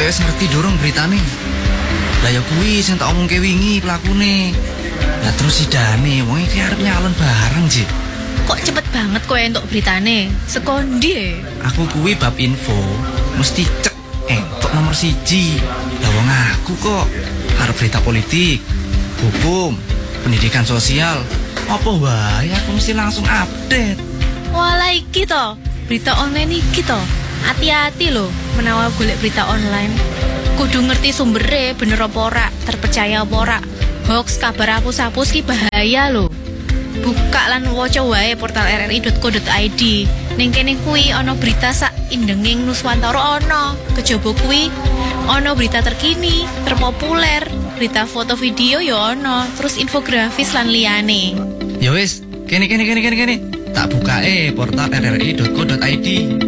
wis ngerti dorong beritane. Lah ya kuwi sing tak omongke wingi pelakune. Lah terus sidane wong iki arep nyalon bareng, Ji. Kok cepet banget kowe entuk beritane? Sekondi e? Aku kuwi bab info mesti cek entuk nomor 1. Lah wong aku kok arep berita politik, hukum, pendidikan sosial. Apa wae aku mesti langsung update. Walah iki to, berita online iki to. Hati-hati lho menawa golek berita online. Kudu ngerti sumbere bener apa ora, terpercaya apa ora. Hoax kabar hapus-hapus ki bahaya lho. Buka lan waca wae portal rri.co.id. Ning kene kuwi ana berita sak indenging Nuswantara ana. Kejaba kuwi ana berita terkini, terpopuler, berita foto video ya ana, terus infografis lan liyane. Ya wis, kene. Tak bukae portal rri.co.id.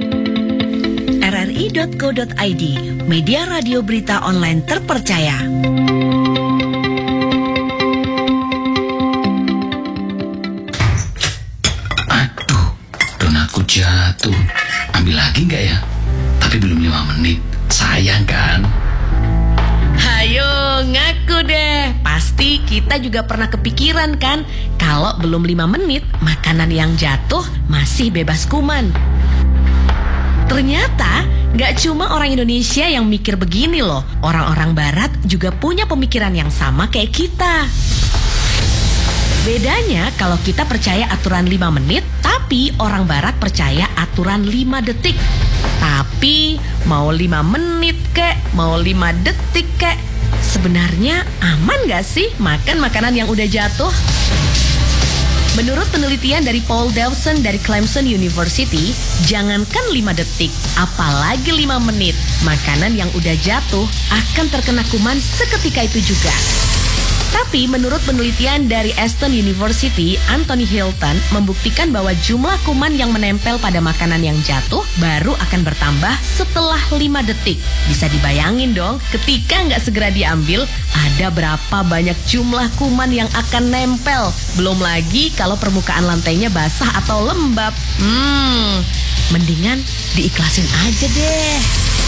rri.co.id, media radio berita online terpercaya. Aduh, donaku jatuh. Ambil lagi nggak ya? Tapi belum 5 menit. Sayang kan? Hayo, ngaku deh. Pasti kita juga pernah kepikiran kan, kalau belum 5 menit, makanan yang jatuh masih bebas kuman. Ternyata gak cuma orang Indonesia yang mikir begini loh. Orang-orang barat juga punya pemikiran yang sama kayak kita. Bedanya kalau kita percaya aturan 5 menit, tapi orang barat percaya aturan 5 detik. Tapi mau 5 menit kek, mau 5 detik kek, sebenarnya aman gak sih makan makanan yang udah jatuh? Menurut penelitian dari Paul Dawson dari Clemson University, jangankan 5 detik, apalagi 5 menit, makanan yang udah jatuh akan terkena kuman seketika itu juga. Tapi menurut penelitian dari Aston University, Anthony Hilton membuktikan bahwa jumlah kuman yang menempel pada makanan yang jatuh baru akan bertambah setelah 5 detik. Bisa dibayangin dong, ketika nggak segera diambil, ada berapa banyak jumlah kuman yang akan nempel. Belum lagi kalau permukaan lantainya basah atau lembab. Mendingan diikhlasin aja deh.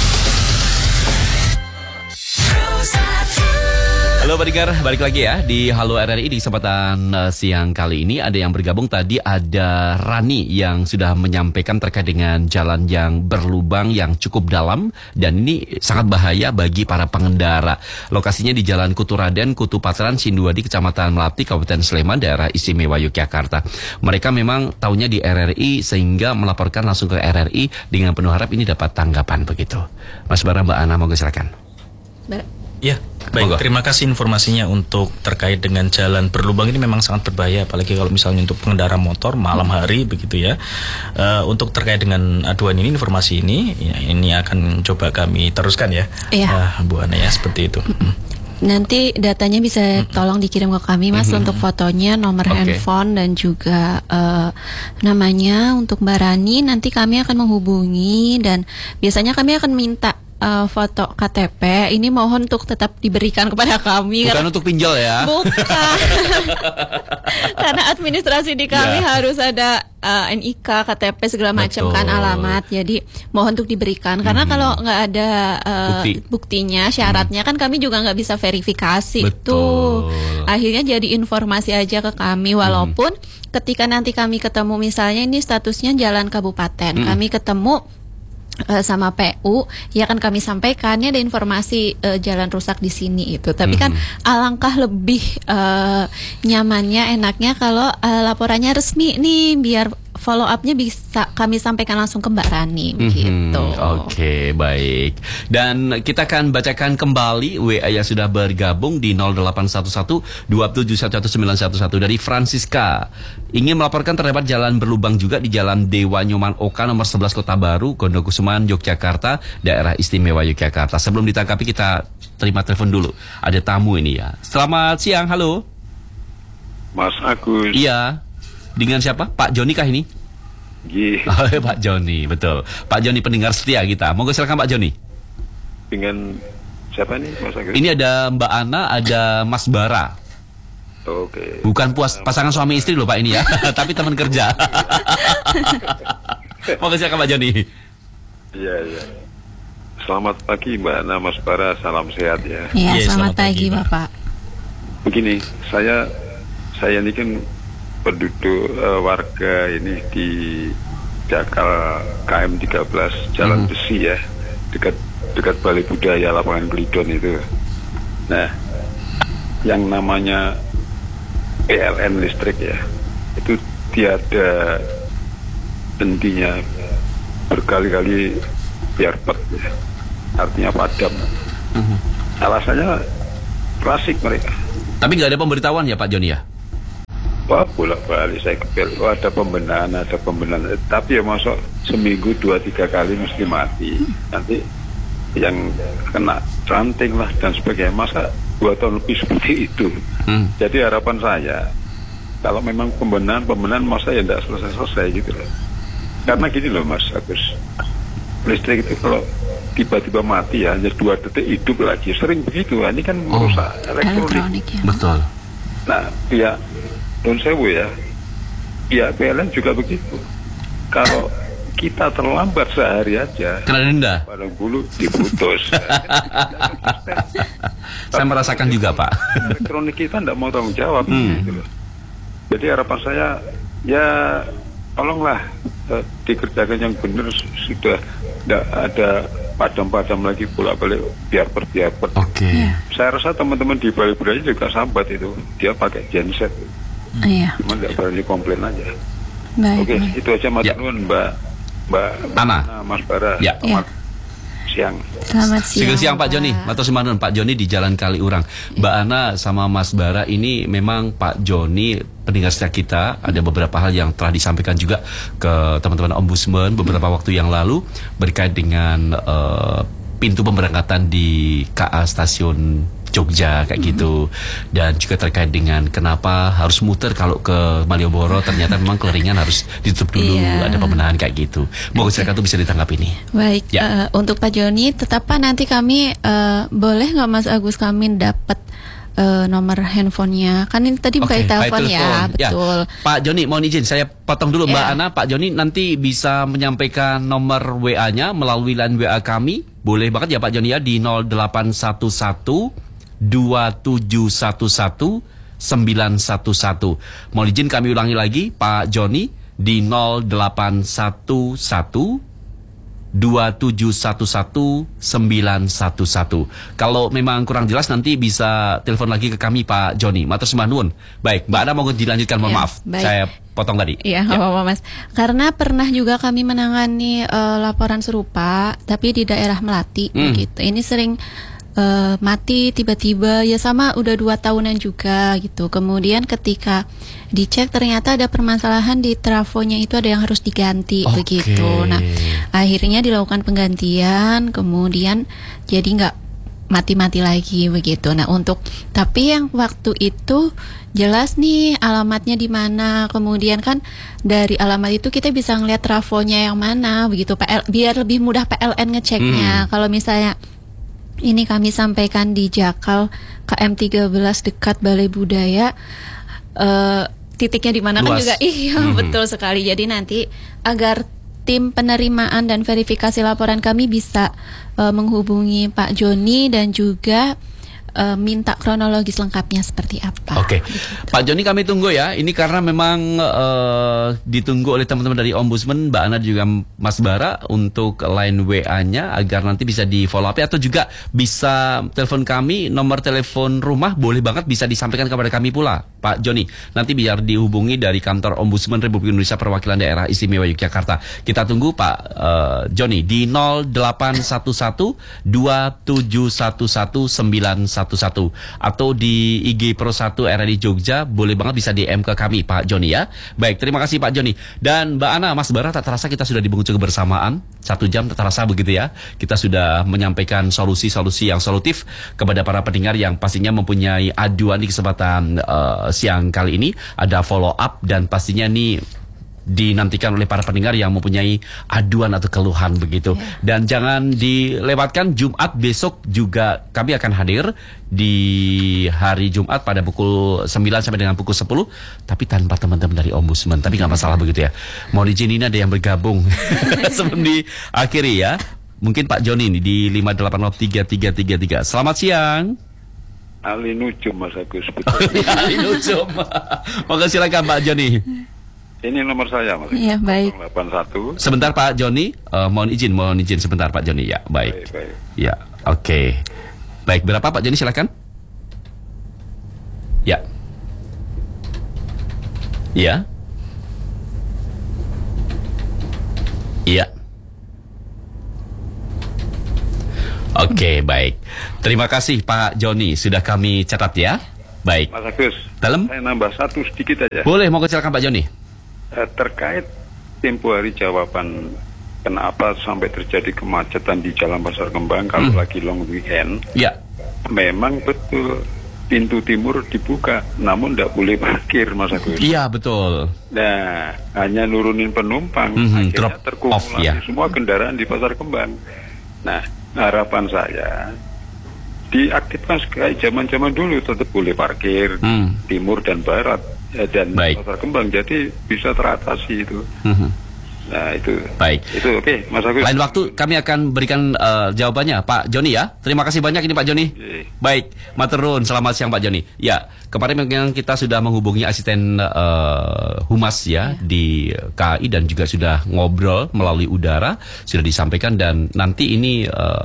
Halo Bodyguard, balik lagi ya di Halo RRI di kesempatan siang kali ini. Ada yang bergabung tadi, ada Rani yang sudah menyampaikan terkait dengan jalan yang berlubang yang cukup dalam dan ini sangat bahaya bagi para pengendara. Lokasinya di Jalan Kuturaden, Kutu Patran, Sinduadi, Kecamatan Melati, Kabupaten Sleman, Daerah Istimewa Yogyakarta. Mereka memang taunya di RRI sehingga melaporkan langsung ke RRI dengan penuh harap ini dapat tanggapan begitu. Mas Bara, Mbak Ana, monggo silakan. Ya, baik. Terima kasih informasinya untuk terkait dengan jalan berlubang ini memang sangat berbahaya, apalagi kalau misalnya untuk pengendara motor malam hari begitu ya. Untuk terkait dengan aduan ini, informasi ini, ya, ini akan coba kami teruskan ya, Bu Ana ya, seperti itu. Nanti datanya bisa tolong dikirim ke kami Mas untuk fotonya, nomor handphone dan juga namanya untuk Mbak Rani. Nanti kami akan menghubungi dan biasanya kami akan minta foto KTP. Ini mohon untuk tetap diberikan kepada kami. Bukan untuk pinjol ya? Bukan. Karena administrasi di kami harus ada NIK, KTP segala macam kan, alamat. Jadi mohon untuk diberikan. Karena kalau nggak ada buktinya, syaratnya kan kami juga nggak bisa verifikasi. Tuh. Akhirnya jadi informasi aja ke kami. Walaupun ketika nanti kami ketemu, misalnya ini statusnya jalan kabupaten, kami ketemu sama PU, ya kan kami sampaikan ada informasi jalan rusak di sini itu. Tapi kan alangkah lebih nyamannya, enaknya kalau laporannya resmi nih, biar follow up-nya bisa kami sampaikan langsung ke Mbak Rani gitu. Oke, baik. Dan kita akan bacakan kembali WA yang sudah bergabung di 0811 2711911 dari Francisca. Ingin melaporkan terdapat jalan berlubang juga di Jalan Dewa Nyoman Oka nomor 11 Kota Baru, Gondokusuman, Yogyakarta, Daerah Istimewa Yogyakarta. Sebelum ditangkapi kita terima telepon dulu. Ada tamu ini ya. Selamat siang, halo. Mas Agus. Iya. Dengan siapa? Pak Joni kah ini? Iya. Pak Joni, betul. Pak Joni pendengar setia kita. Monggo silakan Pak Joni. Dengan siapa nih Mas Agus? Ini ada Mbak Ana, ada Mas Bara. Oke. Bukan pasangan suami istri loh Pak ini ya, tapi teman kerja. Monggo silakan Pak Joni. Iya. selamat pagi Mbak Ana, Mas Bara, salam sehat ya. Iya, Iya, selamat selamat pagi pagi, Bapak. Begini, saya ini kan penduduk warga ini di Jakal KM 13 Jalan Besi ya, dekat Balai Budaya Lapangan Kelidon itu. Nah, yang namanya PLN listrik ya, itu tiada hentinya, berkali-kali biarpet ya. Artinya padam. Alasannya klasik mereka. Tapi nggak ada pemberitahuan ya Pak Joni ya? Wah, bolak-balik saya kepel. Oh, ada pembenahan. Tapi ya masuk seminggu 2-3 kali mesti mati. Nanti yang kena ranting lah dan sebagainya. Masa 2 tahun lebih seperti itu. Jadi harapan saya, kalau memang pembenahan masa ya tidak selesai gitu loh. Karena gini loh Mas Agus, listrik itu kalau tiba-tiba mati ya, hanya 2 detik hidup lagi. Sering begitu. Ini kan merusak elektronik. Ya. Betul. Nah, pihak Don Sewu ya, pihak PLN juga begitu. Kalau kita terlambat sehari aja, Kena denda. Padang Bulu diputus. Saya merasakan juga Pak. Elektronik kita tidak mau tanggung jawab. Gitu loh. Jadi harapan saya, ya tolonglah dikerjakan yang benar, sudah tidak ada padam-padam lagi bolak-balik biarpet. Oke. Saya rasa teman-teman di Balai Budaya juga sambat itu, dia pakai genset. Iya. Cuma tidak berani komplain aja. Baik. Oke, baik. itu aja Ya. Mbak Ana. Mas Bara. Ya. Selamat siang. Selamat siang. Siang Pak Joni, matur sumanun Pak Joni di Jalan Kaliurang. Mbak Ana sama Mas Bara ini memang Pak Joni pendengar setia kita, ada beberapa hal yang telah disampaikan juga ke teman-teman Ombudsman beberapa waktu yang lalu berkait dengan pintu pemberangkatan di KA Stasiun Jogja kayak gitu, dan juga terkait dengan kenapa harus muter kalau ke Malioboro, ternyata memang keleringan harus ditutup dulu, Iya. ada pembenahan kayak gitu. Mohon silakan tuh bisa ditanggapi ini. Baik, Ya. untuk Pak Joni, tetap Pak nanti kami boleh nggak Mas Agus kami dapat nomor handphonenya? Kan ini tadi by telepon ya, betul. Pak Joni, mohon izin saya potong dulu Mbak Ya. Ana. Pak Joni nanti bisa menyampaikan nomor WA-nya melalui line WA kami. Boleh banget ya Pak Joni ya di 0811 2711 911. Mohon izin kami ulangi lagi Pak Joni di 0811 2711 911. Kalau memang kurang jelas nanti bisa telepon lagi ke kami Pak Joni. Matur sembah nuwun. Baik, Mbak Ana mau dilanjutkan, mohon Ya, maaf. baik. Saya potong tadi. Iya, nggak apa-apa Mas. Karena pernah juga kami menangani laporan serupa, tapi di daerah Melati, begitu. Ini sering mati tiba-tiba, ya sama udah 2 tahunan juga gitu. Kemudian ketika dicek ternyata ada permasalahan di trafonya, itu ada yang harus diganti begitu. Nah, akhirnya dilakukan penggantian, kemudian jadi nggak mati-mati lagi begitu. Nah, tapi yang waktu itu jelas nih alamatnya di mana. Kemudian kan dari alamat itu kita bisa ngeliat trafonya yang mana begitu. Biar lebih mudah PLN ngeceknya. Kalau misalnya ini kami sampaikan di Jakal KM 13 dekat Balai Budaya, titiknya di mana kan Luas. juga betul sekali. Jadi nanti agar tim penerimaan dan verifikasi laporan kami bisa menghubungi Pak Joni dan juga minta kronologis lengkapnya seperti apa. Oke, Pak Joni kami tunggu ya. Ini karena memang ditunggu oleh teman-teman dari Ombudsman, Mbak Ana juga Mas Bara untuk line WA-nya agar nanti bisa di follow up, atau juga bisa telepon kami, nomor telepon rumah boleh banget bisa disampaikan kepada kami pula, Pak Joni. Nanti biar dihubungi dari kantor Ombudsman Republik Indonesia Perwakilan Daerah Istimewa Yogyakarta. Kita tunggu Pak Joni di 0811 2711 911 atau di IG Pro 1 RRI Jogja, boleh banget bisa DM ke kami Pak Joni ya. Baik, terima kasih Pak Joni. Dan Mbak Ana, Mas Bara, tak terasa kita sudah di penghujung kebersamaan 1 jam, tak terasa begitu ya. Kita sudah menyampaikan solusi-solusi yang solutif kepada para pendengar yang pastinya mempunyai aduan di kesempatan siang kali ini. Ada follow up dan pastinya nih dinantikan oleh para pendengar yang mempunyai aduan atau keluhan begitu. Dan jangan dilewatkan Jumat besok juga kami akan hadir di hari Jumat pada pukul 9 sampai dengan pukul 10, tapi tanpa teman-teman dari Ombudsman. Tapi nggak masalah begitu ya. Mohon izin, ini ada yang bergabung sebelum diakhiri ya. mungkin Pak Joni nih di 5803333. Selamat siang. Ali Nujum Mas Agus. Ali Nujum. Monggo silakan Pak Joni. Ini nomor saya Mas. Iya, baik. 81. Sebentar Pak Joni, mohon izin sebentar Pak Joni ya. Baik. Baik. Ya, oke. Baik, berapa Pak Joni silakan? Ya. Ya. Iya. Oke, baik. Terima kasih Pak Joni, sudah kami catat ya. Baik. Mas Agus. Dalam? Saya nambah satu sedikit aja. Boleh, mau silakan Pak Joni. Terkait tempo hari jawaban kenapa sampai terjadi kemacetan di Jalan Pasar Kembang kalau lagi long weekend. Ya. Memang betul pintu timur dibuka, namun tidak boleh parkir Mas Agus. Iya, betul. Nah, hanya nurunin penumpang, akhirnya drop off, terkumulasi ya. semua kendaraan di Pasar Kembang. Nah, harapan saya diaktifkan kayak zaman-zaman dulu, tetap boleh parkir timur dan barat dan Baik. Pasar Kembang, jadi bisa teratasi itu. Nah itu. Baik. Itu oke, Mas Agus. Lain waktu kami akan berikan jawabannya Pak Joni ya. Terima kasih banyak ini Pak Joni. Oke. Baik, maturun. Selamat siang Pak Joni. Ya, kemarin memang kita sudah menghubungi asisten humas ya di KAI dan juga sudah ngobrol melalui udara, sudah disampaikan dan nanti ini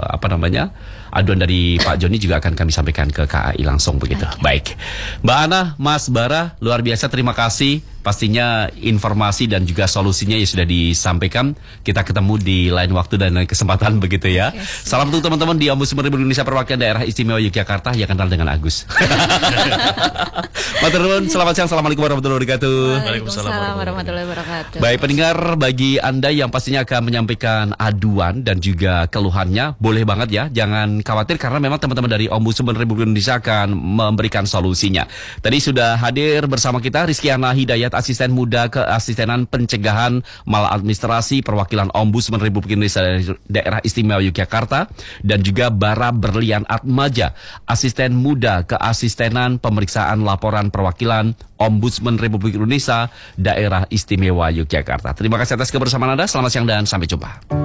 aduan dari Pak Joni juga akan kami sampaikan ke KAI langsung begitu. Baik. Mbak Ana, Mas Bara, luar biasa terima kasih. Pastinya informasi dan juga solusinya ya sudah disampaikan. Kita ketemu di lain waktu dan lain kesempatan begitu ya. Salam untuk teman-teman di Ombudsman Republik Indonesia Perwakilan Daerah Istimewa Yogyakarta yang kenal dengan Agus. Maturun, selamat siang. Assalamualaikum warahmatullahi wabarakatuh. Waalaikumsalam warahmatullahi wabarakatuh. Baik pendengar, bagi Anda yang pastinya akan menyampaikan aduan dan juga keluhannya, boleh banget ya, jangan khawatir karena memang teman-teman dari Ombudsman Republik Indonesia akan memberikan solusinya. Tadi sudah hadir bersama kita Rizkyana Hidayat, asisten muda keasistenan pencegahan maladministrasi perwakilan Ombudsman Republik Indonesia Daerah Istimewa Yogyakarta, dan juga Bara Berlian Atmaja, asisten muda keasistenan pemeriksaan laporan perwakilan Ombudsman Republik Indonesia Daerah Istimewa Yogyakarta. Terima kasih atas kebersamaan Anda, selamat siang dan sampai jumpa.